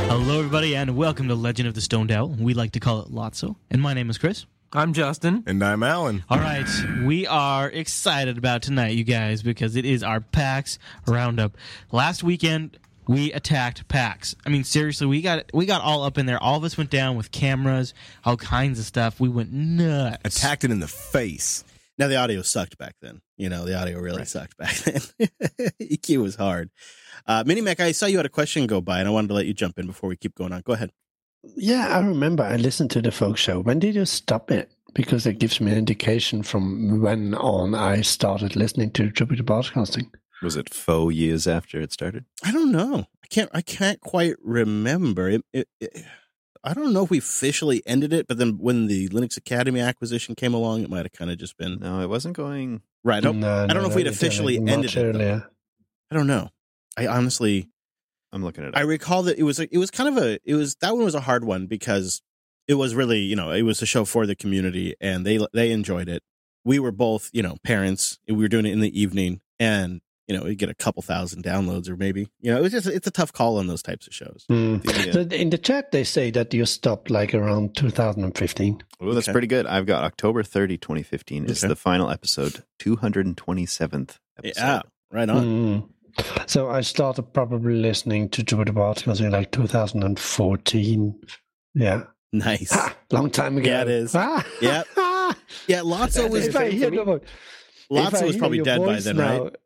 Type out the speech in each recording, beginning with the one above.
Hello, everybody, and welcome to Legend of the Stoned Owl. We like to call it Lotso. And my name is Chris. I'm Justin. And I'm Alan. All right, we are excited about tonight, you guys, because it is our PAX Roundup. Last weekend, we attacked PAX. I mean, seriously, we got all up in there. All of us went down with cameras, all kinds of stuff. We went nuts. Attacked it in the face. Now, the audio sucked back then. The audio really sucked back then. EQ was hard. Minimac, I saw you had a question go by, and I wanted to let you jump in before we keep going on. Go ahead. Yeah, I remember I listened to the folk show. When did you stop it? Because it gives me an indication from when on I started listening to Jupiter Broadcasting. Was it 4 years after it started? I don't know. I can't quite remember. I don't know if we officially ended it, but then when the Linux Academy acquisition came along, it might have kind of just been... No, it wasn't going... Right. I don't know if we'd officially ended it. Earlier. I don't know. I honestly... I'm looking at it. I recall that it was kind of that one was a hard one because it was really, it was a show for the community and they enjoyed it. We were both, parents. We were doing it in the evening and, we get a couple thousand downloads or maybe, it's a tough call on those types of shows. So in the chat, they say that you stopped like around 2015. Oh, that's pretty good. I've got October 30, 2015 is the final episode, 227th episode. Yeah, right on. So I started probably listening to Jupiter Broadcasting in like 2014. Yeah. Nice. Long time ago. Yeah, it is. Yeah. Yeah, Lotso was... Lotso was probably dead by then, now, right?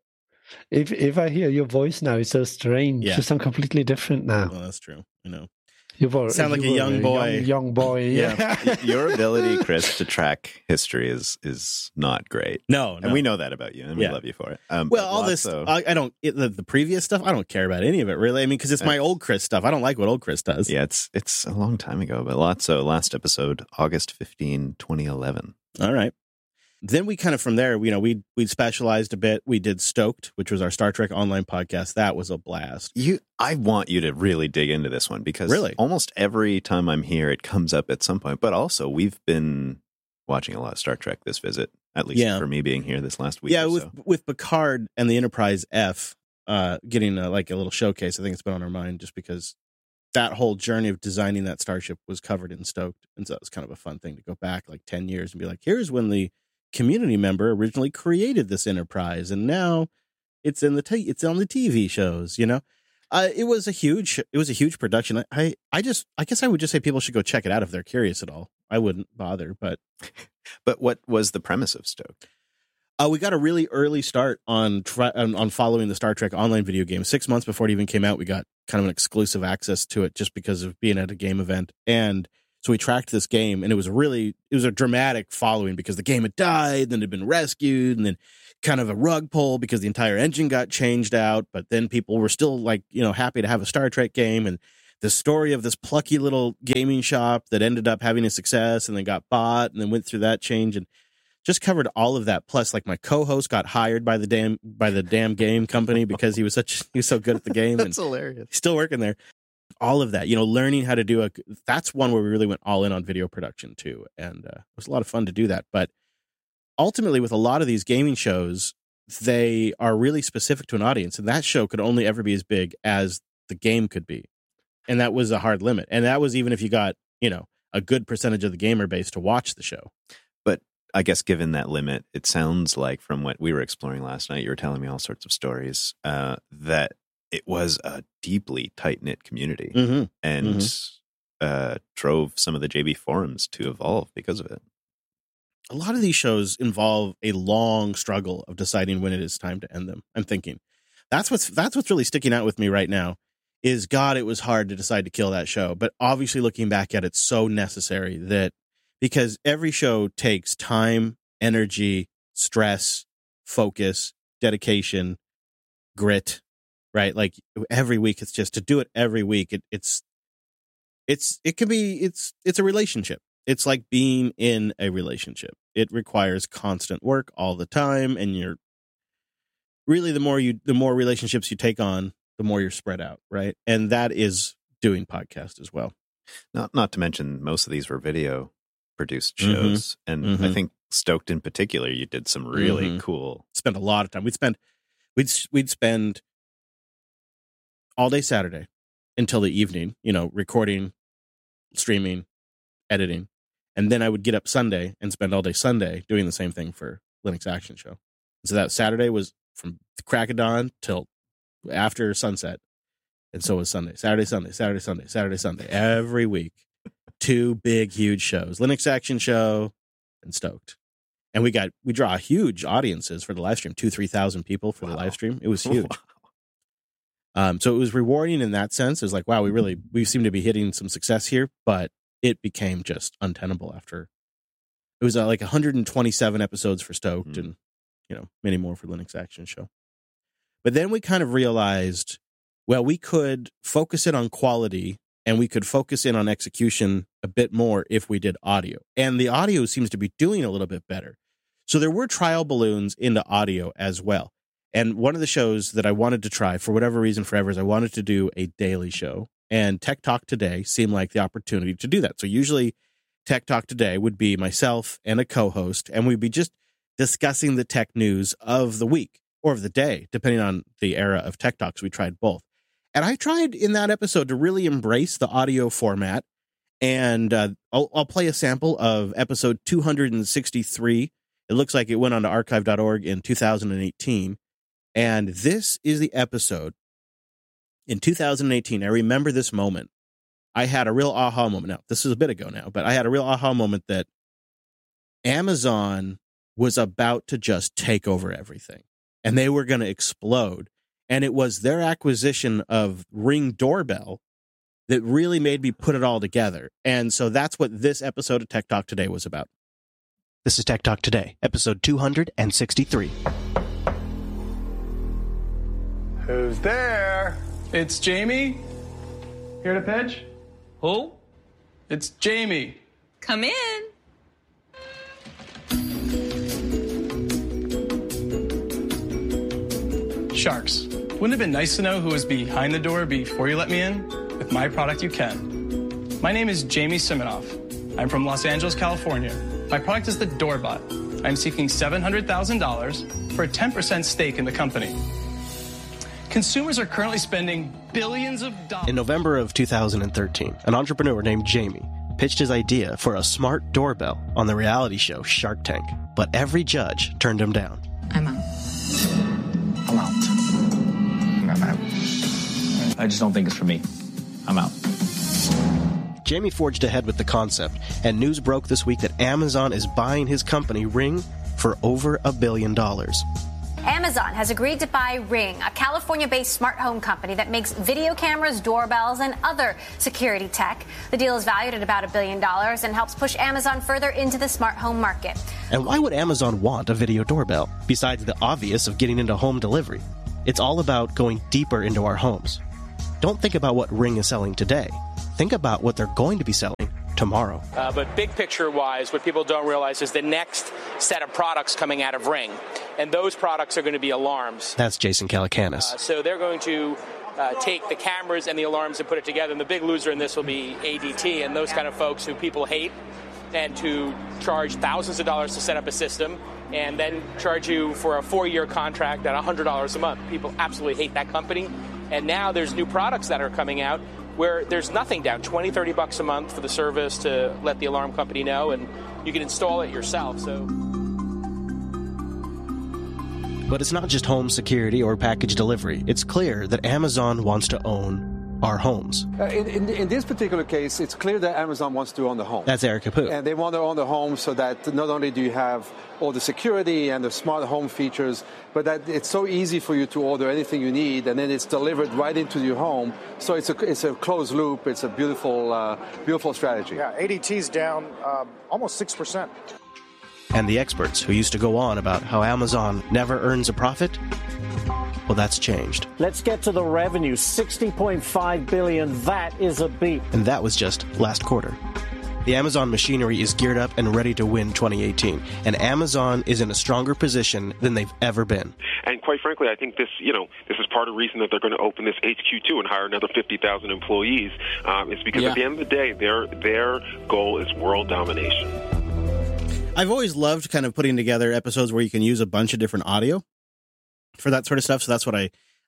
If I hear your voice now, it's so strange. Yeah. You sound completely different now. Well, that's true. You sound like a young boy. Young boy, yeah. Your ability, Chris, to track history is not great. No. And we know that about you, and we love you for it. Well, all this, I don't, the previous stuff, I don't care about any of it, really. I mean, because it's my old Chris stuff. I don't like what old Chris does. Yeah, it's a long time ago, but Lotso, last episode, August 15, 2011. All right. Then we kind of, from there, we specialized a bit. We did Stoked, which was our Star Trek online podcast. That was a blast. I want you to really dig into this one because almost every time I'm here, it comes up at some point. But also, we've been watching a lot of Star Trek this visit, at least for me being here this last week. Yeah, with Picard and the Enterprise F getting a little showcase, I think it's been on our mind just because that whole journey of designing that starship was covered in Stoked. And so it was kind of a fun thing to go back like 10 years and be like, here's when the community member originally created this Enterprise, and now it's on the TV shows. It was a huge production. I guess I would just say people should go check it out if they're curious at all. I wouldn't bother, but what was the premise of Stoked? We got a really early start on following the Star Trek online video game. 6 months before it even came out, we got kind of an exclusive access to it just because of being at a game event. And so we tracked this game, and it was a dramatic following because the game had died, then it had been rescued, and then kind of a rug pull because the entire engine got changed out. But then people were still happy to have a Star Trek game, and the story of this plucky little gaming shop that ended up having a success and then got bought and then went through that change and just covered all of that. Plus, my co-host got hired by the damn game company because he was so good at the game. That's hilarious. He's still working there. All of that, learning how to do that's one where we really went all in on video production too. And it was a lot of fun to do that. But ultimately with a lot of these gaming shows, they are really specific to an audience. And that show could only ever be as big as the game could be. And that was a hard limit. And that was even if you got, a good percentage of the gamer base to watch the show. But I guess given that limit, it sounds like from what we were exploring last night, you were telling me all sorts of stories, that it was a deeply tight-knit community and drove some of the JB forums to evolve because of it. A lot of these shows involve a long struggle of deciding when it is time to end them. I'm thinking that's what's really sticking out with me right now is, God, it was hard to decide to kill that show. But obviously looking back at it, so necessary that because every show takes time, energy, stress, focus, dedication, grit, right? Like every week, it's just to do it every week. It's a relationship. It's like being in a relationship. It requires constant work all the time. And you're really, the more relationships you take on, the more you're spread out. Right. And that is doing podcast as well. Not to mention most of these were video produced shows. And I think Stoked in particular, you did some really cool. Spent a lot of time. We'd spend all day Saturday until the evening, recording, streaming, editing. And then I would get up Sunday and spend all day Sunday doing the same thing for Linux Action Show. So that Saturday was from the crack of dawn till after sunset. And so was Sunday. Saturday, Sunday, Saturday, Sunday, Saturday, Sunday. Every week. 2 big, huge shows. Linux Action Show and Stoked. And we draw huge audiences for the live stream. 2,000-3,000 people for the live stream. It was huge. Wow. So it was rewarding in that sense. It was like, wow, we seem to be hitting some success here, but it became just untenable after. It was like 127 episodes for Stoked and, many more for Linux Action Show. But then we kind of realized, well, we could focus it on quality and we could focus in on execution a bit more if we did audio. And the audio seems to be doing a little bit better. So there were trial balloons into audio as well. And one of the shows that I wanted to try, for whatever reason forever, is I wanted to do a daily show. And Tech Talk Today seemed like the opportunity to do that. So usually Tech Talk Today would be myself and a co-host, and we'd be just discussing the tech news of the week or of the day, depending on the era of Tech Talks. We tried both. And I tried in that episode to really embrace the audio format. And I'll play a sample of episode 263. It looks like it went on to archive.org in 2018. And this is the episode. In 2018, I remember this moment. I had a real aha moment. Now, this is a bit ago now, but I had a real aha moment that Amazon was about to just take over everything. And they were going to explode. And it was their acquisition of Ring Doorbell that really made me put it all together. And so that's what this episode of Tech Talk Today was about. This is Tech Talk Today, episode 263. Who's there? It's Jamie. Here to pitch? Who? It's Jamie. Come in. Sharks. Wouldn't it have been nice to know who was behind the door before you let me in? With my product, you can. My name is Jamie Siminoff. I'm from Los Angeles, California. My product is the Doorbot. I'm seeking $700,000 for a 10% stake in the company. Consumers are currently spending billions of dollars. In November of 2013, an entrepreneur named Jamie pitched his idea for a smart doorbell on the reality show Shark Tank. But every judge turned him down. I'm out. I'm out. I'm out. I just don't think it's for me. I'm out. Jamie forged ahead with the concept, and news broke this week that Amazon is buying his company, Ring, for over $1 billion. Amazon has agreed to buy Ring, a California-based smart home company that makes video cameras, doorbells, and other security tech. The deal is valued at about $1 billion and helps push Amazon further into the smart home market. And why would Amazon want a video doorbell, besides the obvious of getting into home delivery? It's all about going deeper into our homes. Don't think about what Ring is selling today. Think about what they're going to be selling tomorrow. But big picture-wise, what people don't realize is the next set of products coming out of Ring. And those products are going to be alarms. That's Jason Calacanis. So they're going to take the cameras and the alarms and put it together. And the big loser in this will be ADT and those kind of folks who people hate, and to charge thousands of dollars to set up a system and then charge you for a 4-year contract at $100 a month. People absolutely hate that company. And now there's new products that are coming out where there's nothing down, $20, $30 a month for the service to let the alarm company know, and you can install it yourself. So. But it's not just home security or package delivery. It's clear that Amazon wants to own our homes. In this particular case, it's clear that Amazon wants to own the home. That's Eric Capu. And they want to own the home so that not only do you have all the security and the smart home features, but that it's so easy for you to order anything you need, and then it's delivered right into your home. So it's a closed loop. It's a beautiful strategy. Yeah, ADT's down almost 6%. And the experts who used to go on about how Amazon never earns a profit, well, that's changed. Let's get to the revenue. $60.5 billion. That is a beat. And that was just last quarter. The Amazon machinery is geared up and ready to win 2018. And Amazon is in a stronger position than they've ever been. And quite frankly, I think this is part of the reason that they're going to open this HQ2 and hire another 50,000 employees. Is because at the end of the day, their goal is world domination. I've always loved kind of putting together episodes where you can use a bunch of different audio for that sort of stuff. So that's what I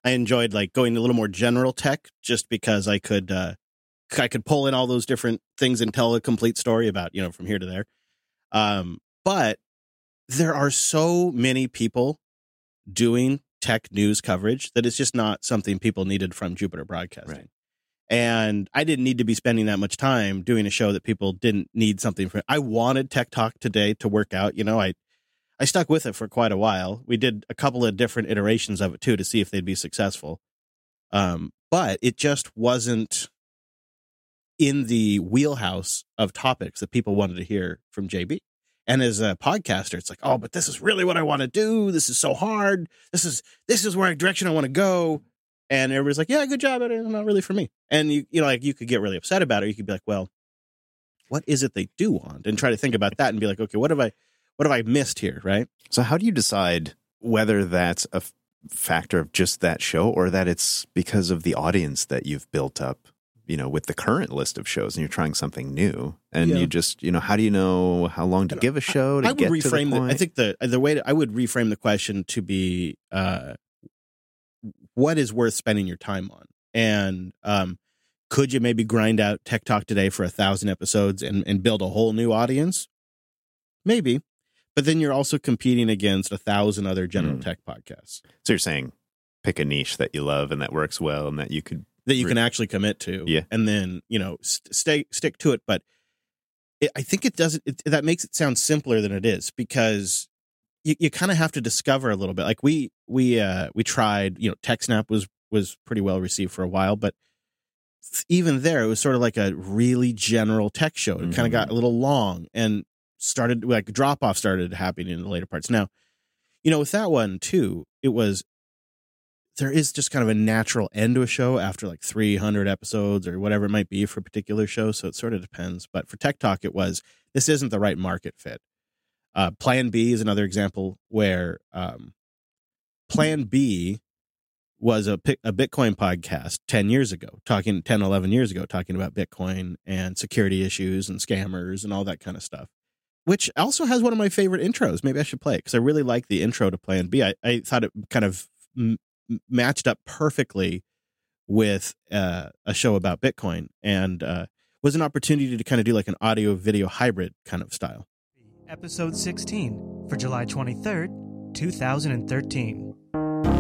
I enjoyed like going a little more general tech just because I could pull in all those different things and tell a complete story about, from here to there. But there are so many people doing tech news coverage that it's just not something people needed from Jupiter Broadcasting. Right. And I didn't need to be spending that much time doing a show that people didn't need something for. I wanted Tech Talk Today to work out. I stuck with it for quite a while. We did a couple of different iterations of it too to see if they'd be successful. But it just wasn't in the wheelhouse of topics that people wanted to hear from JB. And as a podcaster, it's like, oh, but this is really what I want to do. This is so hard. This is where direction I want to go. And everybody's like, yeah, good job. But it's not really for me. And you could get really upset about it. You could be like, well, what is it they do want? And try to think about that and be like, okay, what have I missed here? Right. So how do you decide whether that's a factor of just that show or that it's because of the audience that you've built up, with the current list of shows and you're trying something new and you just, how do you know how long to give a show to get to the point? I think the way I would reframe the question to be, what is worth spending your time on? And, could you maybe grind out Tech Talk Today for 1,000 episodes and build a whole new audience? Maybe. But then you're also competing against 1,000 other general tech podcasts. So you're saying pick a niche that you love and that works well and that you can actually commit to. Yeah. And then, stick to it. But I think that makes it sound simpler than it is because you kind of have to discover a little bit. Like we tried, TechSnap was pretty well received for a while, but even there, it was sort of like a really general tech show. It kind of got a little long and started like drop off started happening in the later parts. Now, with that one too, there is just kind of a natural end to a show after like 300 episodes or whatever it might be for a particular show. So it sort of depends. But for Tech Talk, this isn't the right market fit. Plan B is another example where Plan B was a Bitcoin podcast 11 years ago, talking about Bitcoin and security issues and scammers and all that kind of stuff, which also has one of my favorite intros. Maybe I should play it because I really like the intro to Plan B. I thought it kind of matched up perfectly with a show about Bitcoin and was an opportunity to kind of do like an audio video hybrid kind of style. Episode 16 for July 23rd, 2013.